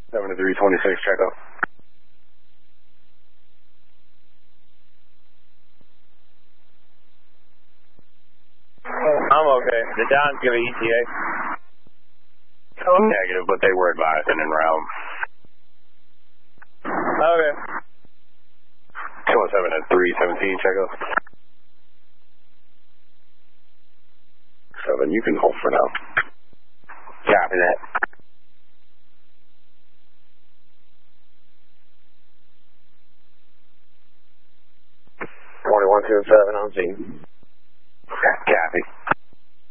7 to 326, check out. I'm okay. The Don's give an ETA. Negative, but they were advising en route. Okay. 217 at 317, check out. 7, you can hold for now. Copy that. 2127 on scene. Copy.